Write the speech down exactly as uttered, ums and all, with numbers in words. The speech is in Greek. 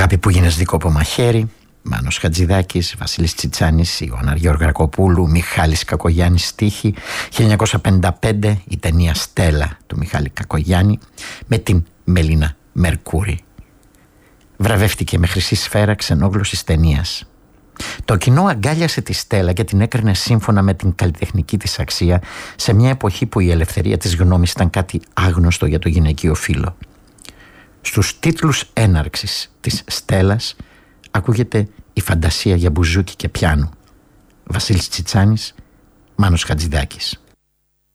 Αγάπη που γίνες δίκοπο μαχαίρι, Μάνος Χατζηδάκης, Βασίλης Τσιτσάνης, Ιωάννα Γεωργακοπούλου, Μιχάλης Κακογιάννης στίχη. χίλια εννιακόσια πενήντα πέντε η ταινία Στέλλα του Μιχάλη Κακογιάννη με την Μελίνα Μερκούρη. Βραβεύτηκε με χρυσή σφαίρα ξενόγλωσσης ταινίας. Το κοινό αγκάλιασε τη Στέλλα και την έκρινε σύμφωνα με την καλλιτεχνική της αξία σε μια εποχή που η ελευθερία της γνώμης ήταν κάτι άγνωστο για το γυναικείο φύλο. Στους τίτλους έναρξης της Στέλλας ακούγεται η φαντασία για μπουζούκι και πιάνο. Βασίλης Τσιτσάνης, Μάνος Χατζηδάκης.